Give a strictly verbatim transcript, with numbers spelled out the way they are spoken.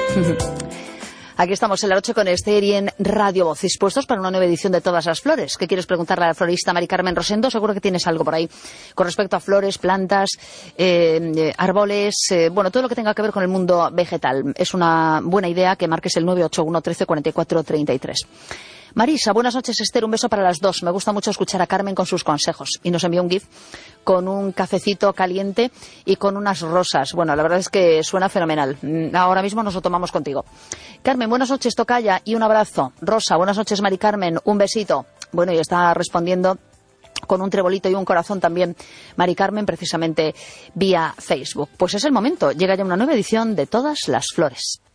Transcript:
Aquí estamos en la noche con Esther y en Radio Voz, dispuestos para una nueva edición de Todas las Flores. ¿Qué quieres preguntarle a la florista Mari Carmen Rosendo? Seguro que tienes algo por ahí con respecto a flores, plantas, eh, árboles, eh, bueno, todo lo que tenga que ver con el mundo vegetal. Es una buena idea que marques el nueve ocho uno, trece, cuarenta y cuatro, treinta y tres. Marisa, buenas noches, Esther, un beso para las dos. Me gusta mucho escuchar a Carmen con sus consejos. Y nos envió un gif con un cafecito caliente y con unas rosas. Bueno, la verdad es que suena fenomenal. Ahora mismo nos lo tomamos contigo. Carmen, buenas noches, tocaya, y un abrazo. Rosa, buenas noches, Mari Carmen, un besito. Bueno, y está respondiendo con un trebolito y un corazón también Mari Carmen, precisamente vía Facebook. Pues es el momento, llega ya una nueva edición de Todas las Flores.